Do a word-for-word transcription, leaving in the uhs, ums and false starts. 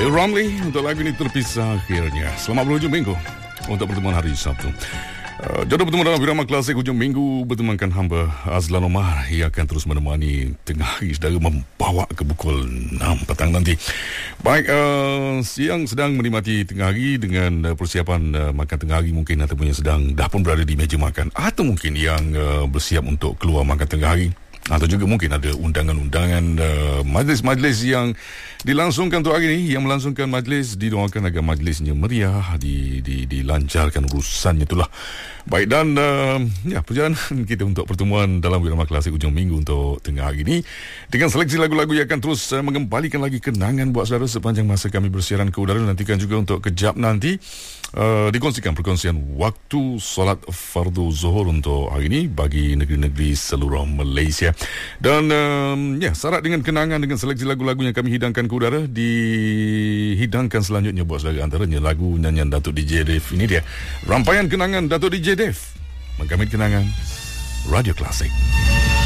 Bill Ramlee untuk lagu ini terpisah akhirnya. Selamat berhujung minggu untuk pertemuan hari Sabtu. Uh, jodoh bertemu dalam Wirama Klasik hujung minggu bertemankan hamba Azlan Omar yang akan terus menemani tengah hari saudara membawa ke pukul enam petang nanti. Baik, uh, siang sedang menikmati tengah hari dengan uh, persiapan uh, makan tengah hari mungkin, ataupun yang sedang dah pun berada di meja makan, atau mungkin yang uh, bersiap untuk keluar makan tengah hari, atau juga mungkin ada undangan-undangan uh, majlis-majlis yang dilangsungkan untuk hari ini. Yang melangsungkan majlis didoakan agar majlisnya meriah, di, di, dilancarkan urusannya itulah. Baik, dan uh, ya, perjalanan kita untuk pertemuan dalam Wirama Klasik hujung minggu untuk tengah hari ini dengan seleksi lagu-lagu yang akan terus uh, mengembalikan lagi kenangan buat saudara sepanjang masa kami bersiaran ke udara. Nantikan juga untuk kejap nanti uh, dikongsikan perkongsian waktu solat fardu zuhur untuk hari ini bagi negeri-negeri seluruh Malaysia. Dan um, ya, syarat dengan kenangan dengan seleksi lagu-lagu yang kami hidangkan ke udara, dihidangkan selanjutnya buat saudara, antaranya lagu nyanyian Datuk D J Dave. Ini dia rangkaian kenangan Datuk D J Dave, menggamit kenangan Radio Klasik.